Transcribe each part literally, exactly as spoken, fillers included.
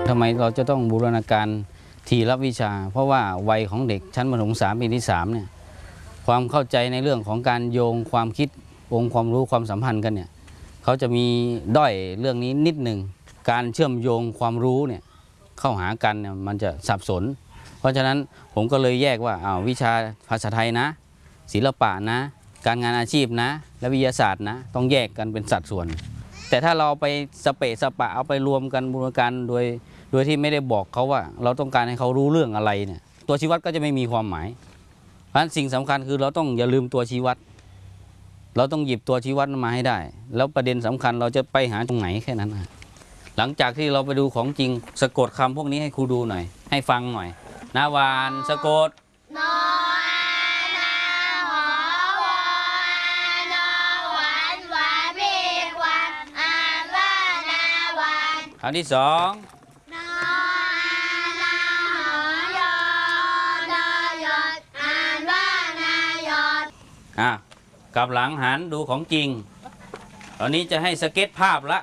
ทำไมเราจะต้องบูรณาการทีละวิชาเพราะว่าวัยของเด็กชั้นประถมศึกษาปีที่สามเนี่ยความเข้าใจในเรื่องของการโยงความคิดองค์ความรู้ความสัมพันธ์กันเนี่ยเขาจะมีด้อยเรื่องนี้นิดหนึ่งการเชื่อมโยงความรู้เนี่ยเข้าหากันเนี่ยมันจะสับสนเพราะฉะนั้นผมก็เลยแยกว่าอ้าววิชาภาษาไทยนะศิลปะนะการงานอาชีพนะและวิทยาศาสตร์นะต้องแยกกันเป็นสัดส่วนแต่ถ้าเราไปสเปะสปะเอาไปรวมกันบูรณาการโดยโดยที่ไม่ได้บอกเขาว่าเราต้องการให้เขารู้เรื่องอะไรเนี่ยตัวชี้วัดก็จะไม่มีความหมายเพราะฉะนั้นสิ่งสำคัญคือเราต้องอย่าลืมตัวชี้วัดเราต้องหยิบตัวชี้วัดมาให้ได้แล้วประเด็นสำคัญเราจะไปหาตรงไหนแค่นั้นนะหลังจากที่เราไปดูของจริงสะกดคำพวกนี้ให้ครูดูหน่อยให้ฟังหน่อยนาวานสะกดนออานาหอวอนอหวานหวานเบกวันอ่านว่านาวานคำที่สองนออานาหอยอนอยอดอ่านว่านายอดอ่ะกลับหลังหันดูของจริงตอนนี้จะให้สเก็ตภาพละ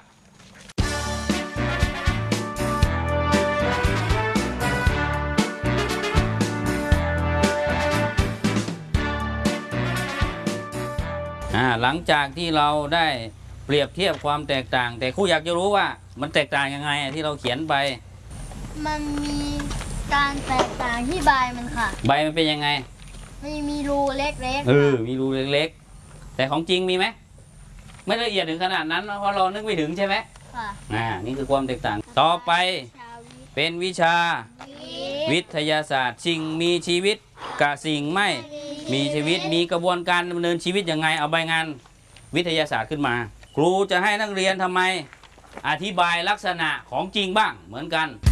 หลังจากที่เราได้เปรียบเทียบความแตกต่างแต่ครูอยากจะรู้ว่ามันแตกต่างยังไงที่เราเขียนไปมันมีการแตกต่างที่ใบมันค่ะใบมันเป็นยังไงมีมีรูเล็กๆเออมีรูเล็กๆแต่ของจริงมีไหมไม่ละเอียดถึงขนาดนั้นเพราะเรานึกไม่ถึงใช่ไหมค่ะอ่านี่คือความแตกต่างต่อไปเป็นวิชาวิทยาศาสตร์สิ่งมีชีวิตกับสิ่งไม่มีชีวิตมีกระบวนการดำเนินชีวิตยังไงเอาใบงานวิทยาศาสตร์ขึ้นมาครูจะให้นักเรียนทำไมอธิบายลักษณะของจริงบ้างเหมือนกัน